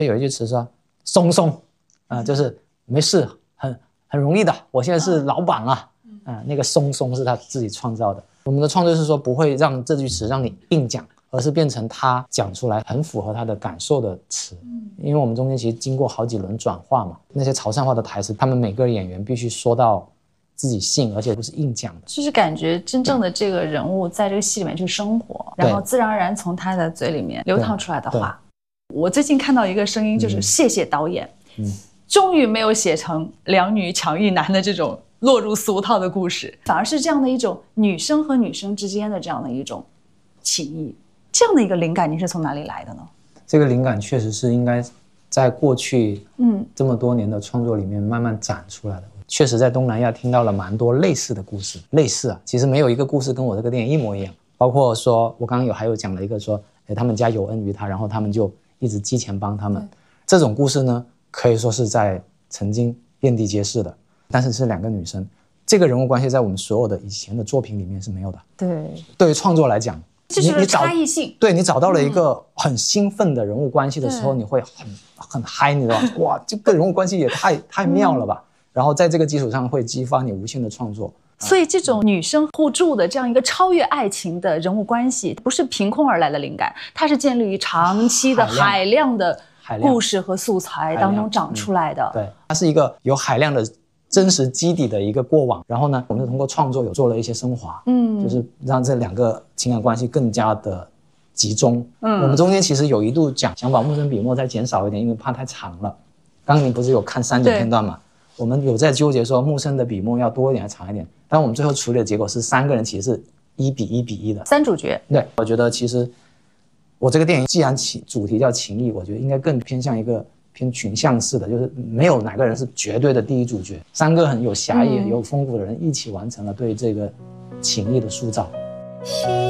有一句词说松松就是没事，很容易的，我现在是老板了那个松松是他自己创造的。我们的创作是说不会让这句词让你硬讲，而是变成他讲出来很符合他的感受的词。因为我们中间其实经过好几轮转化嘛，那些潮汕话的台词他们每个演员必须说到自己信，而且不是硬讲的， 就是感觉真正的这个人物在这个戏里面去生活，然后自然而然从他的嘴里面流淌出来的话。我最近看到一个声音，就是谢谢导演终于没有写成两女抢一男的这种落入俗套的故事，反而是这样的一种女生和女生之间的这样的一种情谊。这样的一个灵感你是从哪里来的呢？ 这个灵感确实是应该在过去这么多年的创作里面慢慢展出来的。确实在东南亚听到了蛮多类似的故事，类似其实没有一个故事跟我这个电影一模一样。包括说我刚刚还有讲了一个说他们家有恩于他，然后他们就一直寄钱帮他们，这种故事呢可以说是在曾经遍地皆是的，但是是两个女生，这个人物关系在我们所有的以前的作品里面是没有的。对于创作来讲， 这就是差异性。 对，你找到了一个很兴奋的人物关系的时候，你会很嗨，你知道吗？哇，这个人物关系也太妙了吧。然后在这个基础上会激发你无限的创作。 所以这种女生互助的这样一个超越爱情的人物关系，不是凭空而来的灵感，它是建立于长期的海量的故事和素材当中长出来的。 对，它是一个有海量的真实基底的一个过往，然后呢我们通过创作有做了一些升华，就是让这两个情感关系更加的集中。我们中间其实有一度想把木生笔墨再减少一点，因为怕太长了。刚刚你不是有看删减片段吗？我们有在纠结说木生的笔墨要多一点还长一点，但我们最后处理的结果是3个人其实是1比1比1的 3主角。 对，我觉得其实我这个电影既然主题叫情谊，我觉得应该更偏向一个偏群像式的，就是没有哪个人是绝对的第一主角，3个很有侠义有丰富的人一起完成了对这个情谊的塑造。